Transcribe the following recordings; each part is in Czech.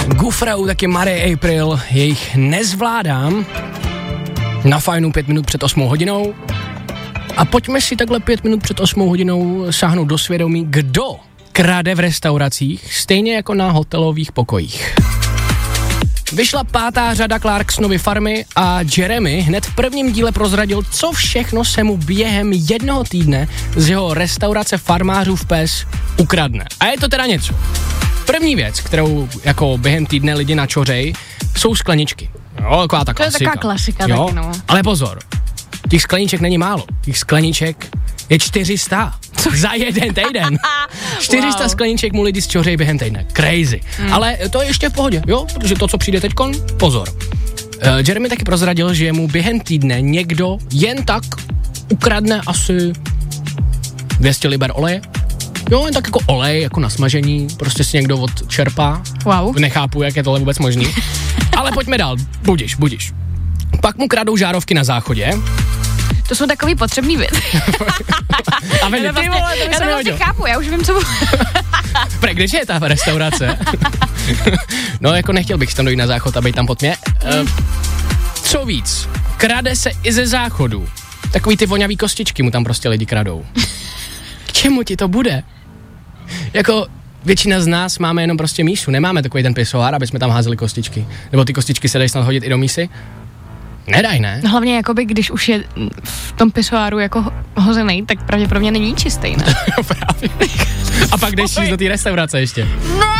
Gufrau, taky Mary April, jejich Nezvládám. Na Fajnu 5 minut před 8 hodinou. A pojďme si takhle 5 minut před 8 hodinou sáhnout do svědomí, kdo krade v restauracích, stejně jako na hotelových pokojích. Vyšla 5. řada Clarksonovy farmy a Jeremy hned v prvním díle prozradil, co všechno se mu během jednoho týdne z jeho restaurace farmářů v Pes ukradne. A je to teda něco. První věc, kterou jako během týdne lidi načořej, jsou skleničky. Jo, taková ta klasika. To je taková klasika, jo? taky no. Ale pozor, těch skleniček není málo. Těch skleniček je 400 za jeden týden. 400 wow. skleniček mu lidi zčořejí během týdne. Crazy. Ale to je ještě v pohodě, jo? Protože to, co přijde teďkon, pozor. Jeremy taky prozradil, že mu během týdne někdo jen tak ukradne asi 200 liber oleje. Jo, jen tak jako olej, jako na smažení, prostě si někdo odčerpá. Wow. Nechápu, jak je tohle vůbec možný. Ale pojďme dál, budiš. Pak mu kradou žárovky na záchodě. To jsou takový potřebný věci. A vy, Já to vlastně chápu, já už vím, co... Kde je ta restaurace? No, jako nechtěl bych tam dojít na záchod a být tam pod mě. Co víc, krade se i ze záchodu. Takový ty voňavý kostičky mu tam prostě lidi kradou. K čemu ti to bude? Jako většina z nás máme jenom prostě mísu, nemáme takový ten pisoár, aby jsme tam házeli kostičky. Nebo ty kostičky se dají snad hodit i do mísy? Nedaj, ne? Hlavně jakoby, když už je v tom pisoáru jako hozený, tak pravděpodobně není čistý, ne? Právě. A pak jdeš do té restaurace ještě.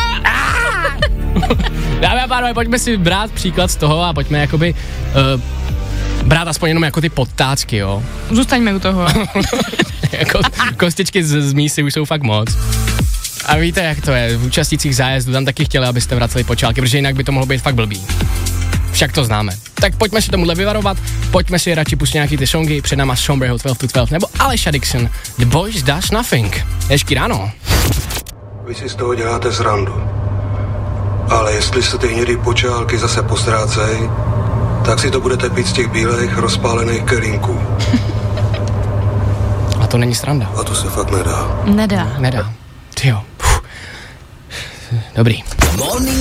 Dámy a pánové, pojďme si brát příklad z toho a pojďme jakoby brát aspoň jenom jako ty podtácky, jo. Zůstaňme u toho. Jako kostičky z mísy už jsou fakt moc. A víte, jak to je, v účastnících zájezdů tam taky chtěli, abyste vraceli počálky, protože jinak by to mohlo být fakt blbý. Však to známe. Tak pojďme si tomuhle vyvarovat, pojďme si radši pustit nějaký ty songy, před náma Sombrero 12 to 12 nebo Alesha Dixon, The Boys Does Nothing. Hezký ráno. Vy si z toho děláte srandu. Ale jestli se ty hnědý počálky zase postrácej, tak si to budete pít z těch bílých rozpálených kelímků. A to není sranda. A to se fakt nedá. Nedá. Tyjo. Dobrý.